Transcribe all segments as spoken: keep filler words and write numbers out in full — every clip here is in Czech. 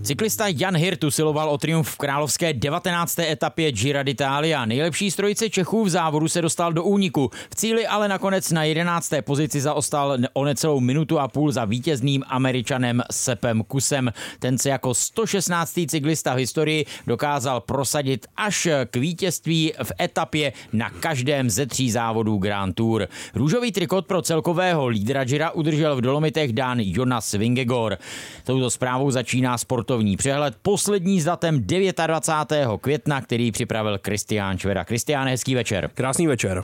Cyklista Jan Hirt usiloval o triumf v královské devatenácté etapě Gira d'Italia. Nejlepší z trojice Čechů v závodu se dostal do úniku. V cíli ale nakonec na jedenácté pozici zaostal o necelou minutu a půl za vítězným Američanem Seppem Kussem. Ten se jako sto šestnáctý cyklista v historii dokázal prosadit až k vítězství v etapě na každém ze tří závodů Grand Tour. Růžový trikot pro celkového lídra Gira udržel v Dolomitech Dán Jonas Vingegaard. Touto zprávou začíná sportovní přehled, poslední s datem dvacátého devátého května, který připravil Kristián Šveda. Kristiáne, hezký večer. Krásný večer.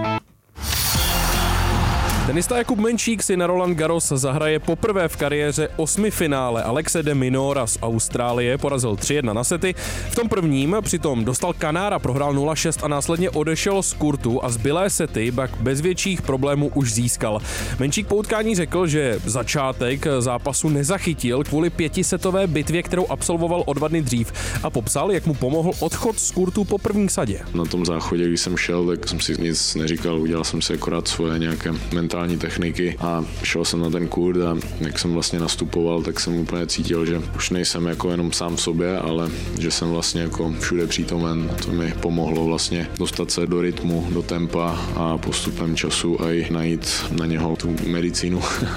Tenista Jakub Menčík si na Roland Garros zahraje poprvé v kariéře osmifinále. Alexe de Minaura z Austrálie porazil tři jedna na sety. V tom prvním přitom dostal kanára, prohrál nula šest a následně odešel z kurtu a zbylé sety pak bez větších problémů už získal. Menčík po utkání řekl, že začátek zápasu nezachytil kvůli pětisetové bitvě, kterou absolvoval o dva dny dřív, a popsal, jak mu pomohl odchod z kurtu po první sadě. Na tom záchodě, když jsem šel, tak jsem si nic neříkal, udělal jsem si akorát svoje nějaké mentální techniky a šel jsem na ten kurt a jak jsem vlastně nastupoval, tak jsem úplně cítil, že už nejsem jako jenom sám v sobě, ale že jsem vlastně jako všude přítomen. To mi pomohlo vlastně dostat se do rytmu, do tempa a postupem času a i najít na něho tu medicínu.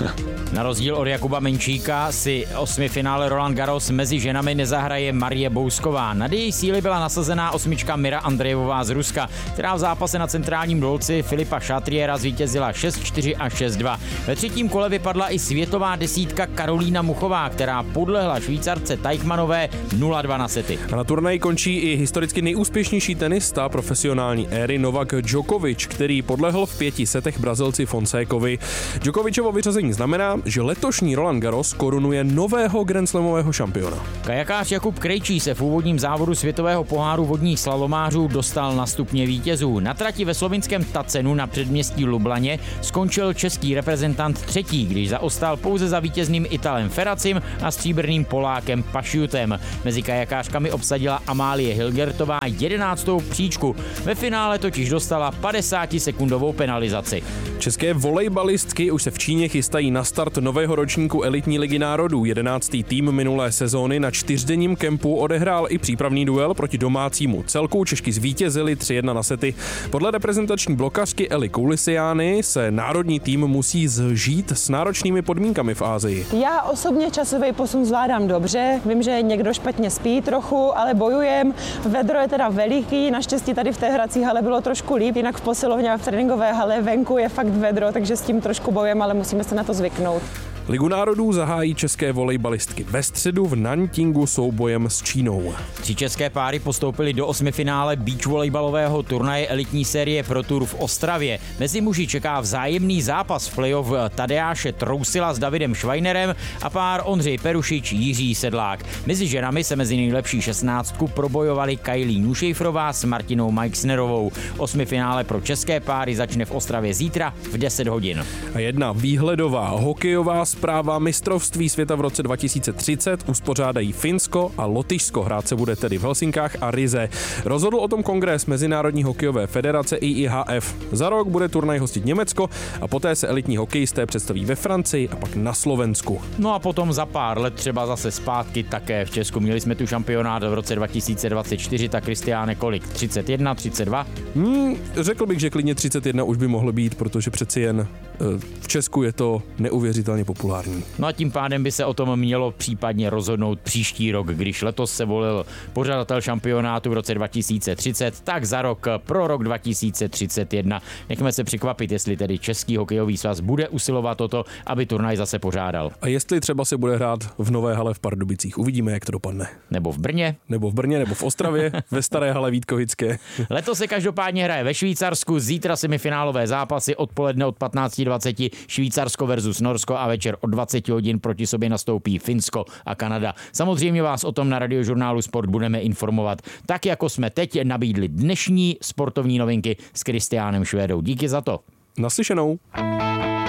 Na rozdíl od Jakuba Menčíka si osmifinále Roland Garros mezi ženami nezahraje Marie Bousková. Nad její síly byla nasazená osmička Mira Andrejevová z Ruska, která v zápase na centrálním dolci Filipa Chatriera zvítězila šest čtyři a šest dva. Ve třetím kole vypadla i světová desítka Karolína Muchová, která podlehla Švýcarce Teichmannové nula dva na sety. A na turnaji končí i historicky nejúspěšnější tenista profesionální éry Novak Djokovic, který podlehl v pěti setech Brazilci Fonsékovi. Djokovičovo vyřazení znamená, že letošní Roland Garros korunuje nového grandslamového šampiona. Kajakář Jakub Krejčí se v úvodním závodu světového poháru vodních slalomářů dostal na stupně vítězů. Na trati ve slovinském Tacenu na předměstí Lublaně skončil český reprezentant třetí, když zaostal pouze za vítězným Italem Ferracim a stříbrným Polákem Pašiutem. Mezi kajakářkami obsadila Amálie Hilgertová jedenáctou příčku. Ve finále totiž dostala padesátisekundovou penalizaci. České volejbalistky už se v Číně chystají na start nového ročníku elitní ligy národů. Jedenáctý tým minulé sezóny na čtyřdenním kempu odehrál i přípravný duel proti domácímu celku. Češky zvítězili tři jedna na sety. Podle reprezentační blokařky Eli Koulisiány se národní tým musí zžít s náročnými podmínkami v Asii. Já osobně časový posun zvládám dobře, vím, že někdo špatně spí trochu, ale bojujem. Vedro je teda veliký, naštěstí tady v té hrací hale bylo trošku líp, jinak v posilovně a v tréninkové hale venku je fakt vedro, takže s tím trošku bojujem, ale musíme se na to zvyknout. Ligu národů zahájí české volejbalistky ve středu v Nanjingu soubojem s Čínou. Tři české páry postoupily do osmifinále beach volejbalového turnaje elitní série Pro Tour v Ostravě. Mezi muži čeká vzájemný zápas v playoff Tadeáše Trousila s Davidem Švajnerem a pár Ondřej Perušič Jiří Sedlák. Mezi ženami se mezi nejlepší šestnáctku probojovali Kylie Nušejfrová s Martinou Majksnerovou. Osmifinále pro české páry začne v Ostravě zítra v deset hodin. A jedna výhledová hokejová zpráva: mistrovství světa v roce dva tisíce třicet uspořádají Finsko a Lotyšsko. Hrát se bude tedy v Helsinkách a Rize. Rozhodl o tom kongres Mezinárodní hokejové federace I I H F. Za rok bude turnaj hostit Německo a poté se elitní hokejisté představí ve Francii a pak na Slovensku. No a potom za pár let třeba zase zpátky také v Česku. Měli jsme tu šampionát v roce dva tisíce dvacet čtyři, tak Kristiáne, kolik? třicet jedna, třicet dva? Hmm, řekl bych, že klidně třicet jedna už by mohlo být, protože přeci jen v Česku je to neuvěřitelně populární. No a tím pádem by se o tom mělo případně rozhodnout příští rok. Když letos se volil pořadatel šampionátu v roce dva tisíce třicet, tak za rok pro rok dva tisíce třicet jedna. Nechme se překvapit, jestli tedy Český hokejový svaz bude usilovat o to, aby turnaj zase pořádal. A jestli třeba se bude hrát v nové hale v Pardubicích. Uvidíme, jak to dopadne. Nebo v Brně. Nebo v Brně, nebo v Ostravě, ve staré hale Vítkovické. Letos se každopádně hraje ve Švýcarsku, zítra semifinálové zápasy, odpoledne od patnáct dvacet Švýcarsko versus Norsko a večer od dvacet hodin proti sobě nastoupí Finsko a Kanada. Samozřejmě vás o tom na Radiožurnálu Sport budeme informovat, tak jako jsme teď nabídli dnešní sportovní novinky s Kristiánem Švédou. Díky za to. Naslyšenou.